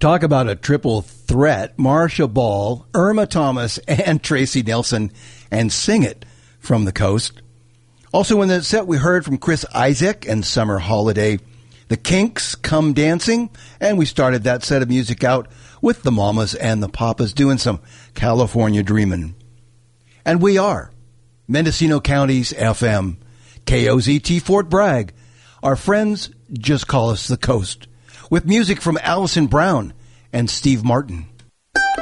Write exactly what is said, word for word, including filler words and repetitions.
Talk about a triple threat. Marcia Ball, Irma Thomas, and Tracy Nelson, and Sing It from the Coast. Also in the set, we heard from Chris Isaak and Summer Holiday, The Kinks, Come Dancing, and we started that set of music out with the Mamas and the Papas doing some California Dreamin'. And we are Mendocino County's F M, K O Z T Fort Bragg. Our friends just call us the Coast, with music from Allison Brown and Steve Martin.